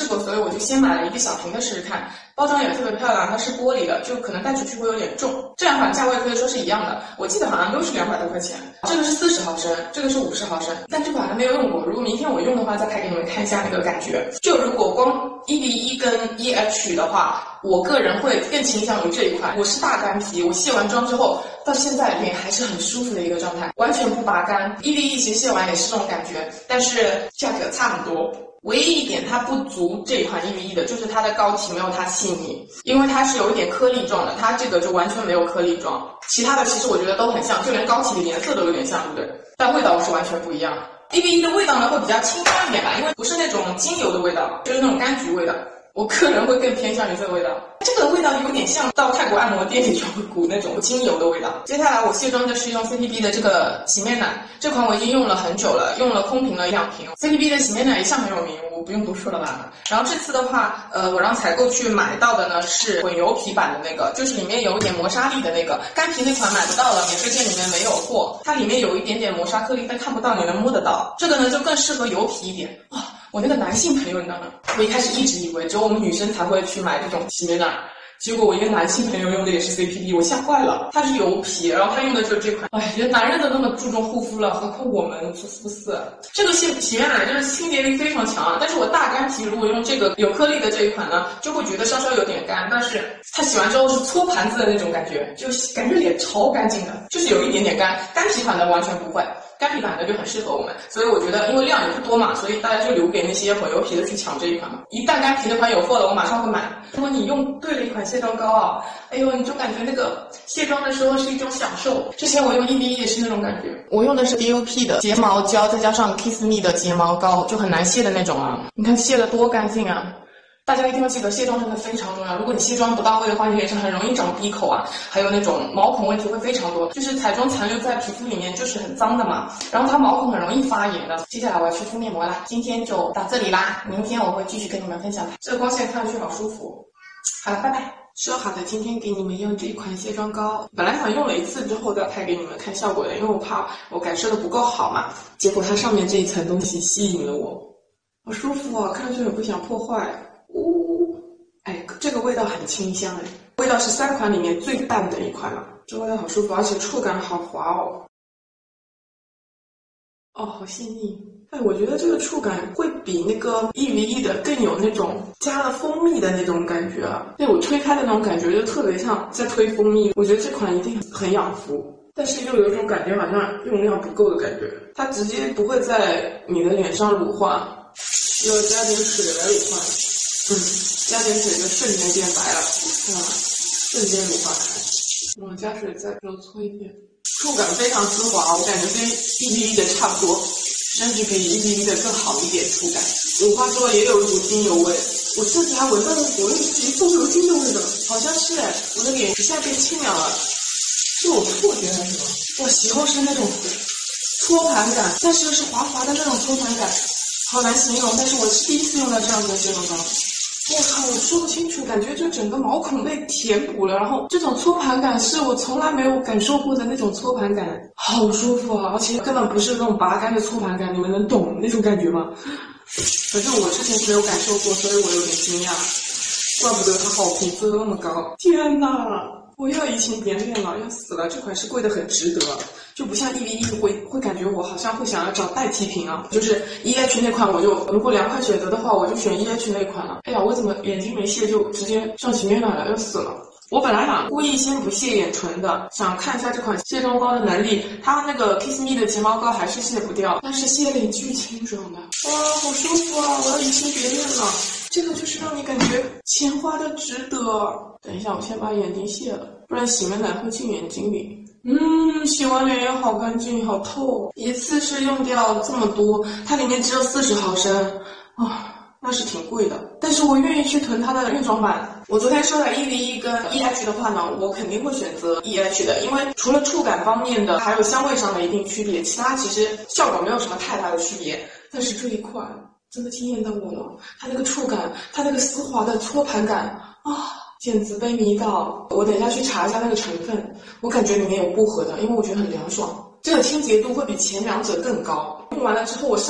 合，所以我就先买了一个小瓶的试试看。包装也特别漂亮，它是玻璃的，就可能带出去会有点重。这两款价位可以说是一样的，我记得好像都是200多块钱。这个是40毫升，这个是50毫升，但这款还没有用过。如果明天我用的话，再拍给你们看一下那个感觉。就如果光1V1跟 EH 的话，我个人会更倾向于这一款。我是大干皮，我卸完妆之后到现在脸还是很舒服的一个状态，完全不拔干。1V1 其实卸完也是这种感觉，但是价格差很多。唯一一点它不足这款1V1的就是它的膏体没有它细腻，因为它是有一点颗粒状的，它这个就完全没有颗粒状。其他的其实我觉得都很像，就连膏体的颜色都有点像，对不对？但味道是完全不一样。1V1 的味道呢会比较清香一点吧，因为不是那种精油的味道，就是那种柑橘味道。我个人会更偏向于这个味道，这个味道有点像到泰国按摩店里就会鼓那种精油的味道。接下来我卸妆的是用 CPB 的这个洗面奶，这款我已经用了很久了，用了空瓶了2瓶。CPB 的洗面奶一向很有名，我不用多说了吧。然后这次的话，我让采购去买到的呢是混油皮版的那个，就是里面有一点磨砂力的那个。干皮那款买不到了，免税店里面没有货，它里面有一点点磨砂颗粒，但看不到，你能摸得到。这个呢就更适合油皮一点啊。我那个男性朋友你知道吗？我一开始一直以为只有我们女生才会去买这种洗面奶，结果我一个男性朋友用的也是 CPB， 我吓坏了。他是油皮，然后他用的就是这款。哎，人男人都那么注重护肤了，何况我们是不是？这个洗面奶就是清洁力非常强啊，但是我大干皮如果用这个有颗粒的这一款呢，就会觉得稍稍有点干，但是它洗完之后是搓盘子的那种感觉，就感觉脸超干净的，就是有一点点干。干皮款的完全不会。干皮版的就很适合我们，所以我觉得因为量也不多嘛，所以大家就留给那些混油皮的去抢这一款嘛。一旦干皮的款有货了，我马上会买。如果你用对了一款卸妆膏啊，哎呦，你就感觉那个卸妆的时候是一种享受。之前我用1V1也是那种感觉，我用的是 DOP 的睫毛胶，再加上 Kiss Me 的睫毛膏，就很难卸的那种啊。你看卸得多干净啊！大家一定要记得，卸妆真的非常重要。如果你卸妆不到位的话，你脸上很容易长闭口啊，还有那种毛孔问题会非常多。就是彩妆残留在皮肤里面就是很脏的嘛，然后它毛孔很容易发炎的。接下来我要去敷面膜啦，今天就到这里啦，明天我会继续跟你们分享。这个光线看上去好舒服。好了，拜拜。说好的今天给你们用这一款卸妆膏，本来想用了1次之后再拍给你们看效果的，因为我怕我感受的不够好嘛。结果它上面这一层东西吸引了我，好舒服啊，看上去很不想破坏。哎，这个味道很清香哎，味道是3款里面最淡的一款了。这味道好舒服，而且触感好滑哦。哦，好细腻。哎，我觉得这个触感会比那个1V1的更有那种加了蜂蜜的那种感觉啊。对，我推开的那种感觉就特别像在推蜂蜜。我觉得这款一定很养肤，但是又有一种感觉好像用量不够的感觉。它直接不会在你的脸上乳化，要加点水来乳化。加点水就瞬间变白了，瞬间乳化开。我加水再揉搓一遍，触感非常丝滑，我感觉跟1V1的差不多，甚至比1V1的更好一点触感。乳化之后也有一股精油味，我甚至还闻到了我那个皮肤有精油味道，好像是哎，我的脸一下变清凉了，是我错觉还是什么？我喜欢是那种搓盘感，但是是滑滑的那种搓盘感，好难形容，但是我是第一次用到这样子的卸妆膏。我靠，我说不清楚，感觉就整个毛孔被填补了，然后这种搓盘感是我从来没有感受过的那种搓盘感，好舒服啊！而且根本不是那种拔干的搓盘感，你们能懂那种感觉吗？反正我之前是没有感受过，所以我有点惊讶，怪不得它好评分那么高。天哪！我要移情别恋了，要死了！这款是贵的很值得，就不像1V1会感觉我好像会想要找代替品啊。就是 EH 那款，我就如果2款选择的话，我就选 EH 那款了。哎呀，我怎么眼睛没卸就直接上洗面奶了，要死了！我本来想故意先不卸眼唇的，想看一下这款卸妆膏的能力。它那个 Kiss Me 的睫毛膏还是卸不掉，但是卸脸巨清爽的，哇，好舒服啊！我要移情别恋了。这个就是让你感觉钱花的值得。等一下，我先把眼睛卸了，不然洗面奶会进眼睛里。洗完脸也好干净，好透。一次是用掉这么多，它里面只有40毫升啊。那是挺贵的，但是我愿意去囤它的原装版。我昨天说了1V1跟 EH 的话呢，我肯定会选择 EH 的，因为除了触感方面的，还有香味上的一定区别，其他其实效果没有什么太大的区别。但是这一款真的惊艳到我了，它那个触感，它那个丝滑的搓盘感啊，简直被迷到。我等一下去查一下那个成分，我感觉里面有薄荷的，因为我觉得很凉爽。这个清洁度会比前2者更高，用完了之后我